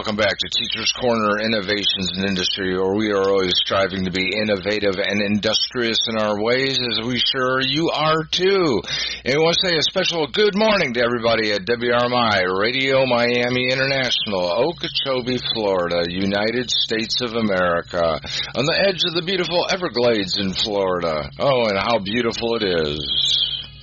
welcome back to Teachers Corner Innovations in Industry, where we are always striving to be innovative and industrious in our ways, as we sure you are too. And we want to say a special good morning to everybody at WRMI Radio Miami International, Okeechobee, Florida, United States of America, on the edge of the beautiful Everglades in Florida. Oh, and how beautiful it is.